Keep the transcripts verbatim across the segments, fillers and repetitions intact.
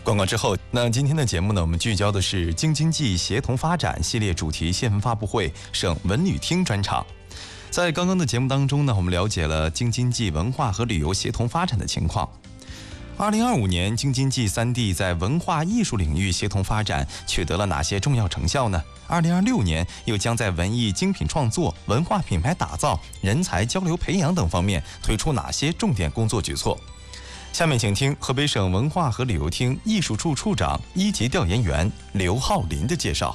广告之后，那今天的节目呢，我们聚焦的是京津冀协同发展系列主题新闻发布会省文旅厅专场。在刚刚的节目当中呢，我们了解了京津冀文化和旅游协同发展的情况。二零二五年，京津冀三地在文化艺术领域协同发展取得了哪些重要成效呢？二零二六年又将在文艺精品创作、文化品牌打造、人才交流培养等方面推出哪些重点工作举措？下面请听河北省文化和旅游厅艺术处处长、一级调研员刘浩林的介绍。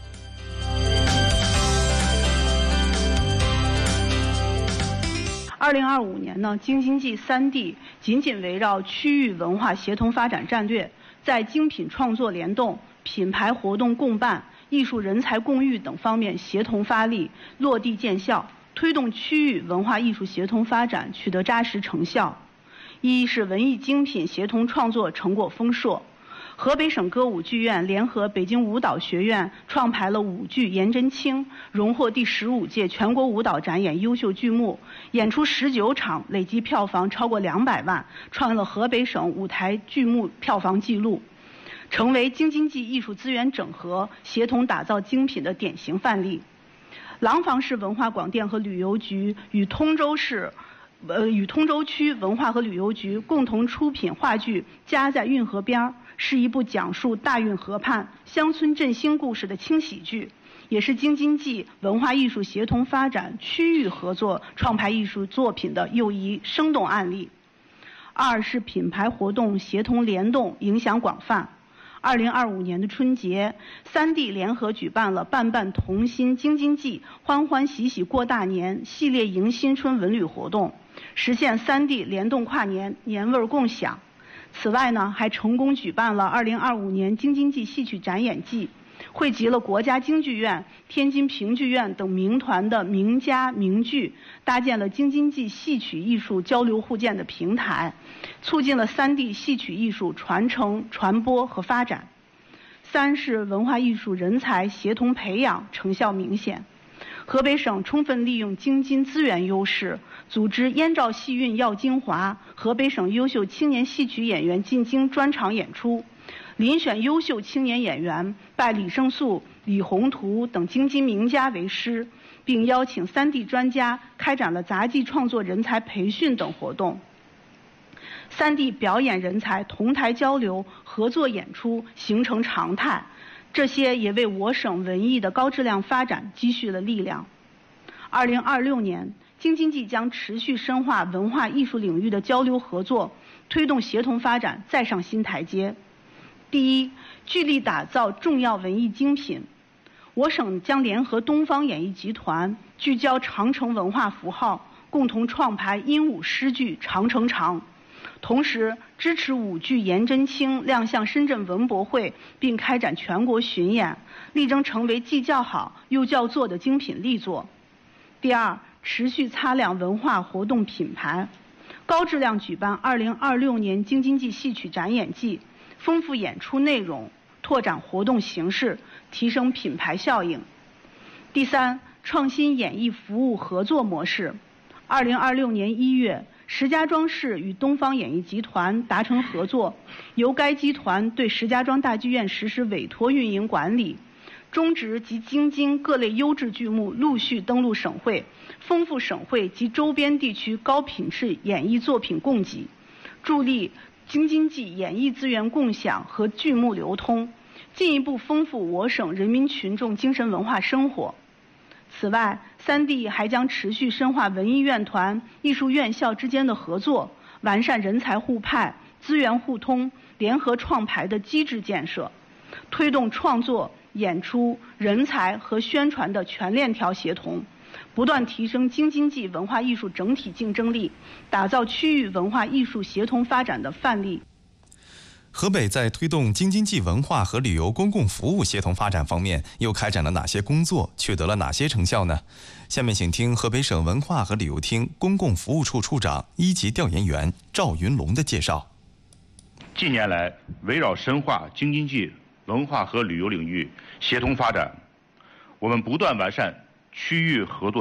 二零二五年呢，京津冀三地紧紧围绕区域文化协同发展战略，在精品创作联动、品牌活动共办、艺术人才共育等方面协同发力，落地见效，推动区域文化艺术协同发展取得扎实成效。一是文艺精品协同创作成果丰硕，河北省歌舞剧院联合北京舞蹈学院创排了舞剧《颜真卿》，荣获第十五届全国舞蹈展演优秀剧目，演出十九场，累计票房超过两百万，创了河北省舞台剧目票房纪录，成为京津冀艺术资源整合、协同打造精品的典型范例。廊坊市文化广电和旅游局与通州市呃，与通州区文化和旅游局共同出品话剧《家在运河边》，是一部讲述大运河畔乡村振兴故事的轻喜剧，也是京津冀文化艺术协同发展区域合作创排艺术作品的又一生动案例。二是品牌活动协同联动，影响广泛。二零二五年的春节，三地联合举办了“伴伴同心京津冀，欢欢喜喜过大年”系列迎新春文旅活动，实现三地联动跨年，年味共享。此外呢，还成功举办了二零二五年京津冀戏曲展演季，汇集了国家京剧院、天津评剧院等名团的名家名剧，搭建了京津冀戏曲艺术交流互鉴的平台，促进了三地戏曲艺术传承、传播和发展。三是文化艺术人才协同培养成效明显。河北省充分利用京津资源优势，组织燕赵戏韵耀京华河北省优秀青年戏曲演员进京专场演出，遴选优秀青年演员，拜李胜素、李宏图等京津名家为师，并邀请三地专家开展了杂技创作人才培训等活动。三地表演人才同台交流、合作演出形成常态，这些也为我省文艺的高质量发展积蓄了力量。二零二六年，京津冀将持续深化文化艺术领域的交流合作，推动协同发展再上新台阶。第一，聚力打造重要文艺精品。我省将联合东方演艺集团，聚焦长城文化符号，共同创排鹦鹉诗剧《长城长》。同时支持舞剧《颜真卿》亮相深圳文博会，并开展全国巡演，力争成为既叫好又叫座的精品力作。第二，持续擦亮文化活动品牌，高质量举办二零二六年京津冀戏曲展演季，丰富演出内容，拓展活动形式，提升品牌效应。第三，创新演艺服务合作模式。二零二六年一月，石家庄市与东方演艺集团达成合作，由该集团对石家庄大剧院实施委托运营管理，中植及京津各类优质剧目陆续登陆省会，丰富省会及周边地区高品质演艺作品供给，助力京津冀演艺资源共享和剧目流通，进一步丰富我省人民群众精神文化生活。此外，三地还将持续深化文艺院团、艺术院校之间的合作，完善人才互派、资源互通、联合创排的机制建设，推动创作、演出、人才和宣传的全链条协同，不断提升京津冀文化艺术整体竞争力，打造区域文化艺术协同发展的范例。 河北在推动京津冀文化和旅游公共服务协同发展方面又开展了哪些工作，取得了哪些成效呢？下面请听河北省文化和旅游厅公共服务处处长、一级调研员赵云龙的介绍。 近年来，围绕深化京津冀文化和旅游领域协同发展，我们不断完善区域合作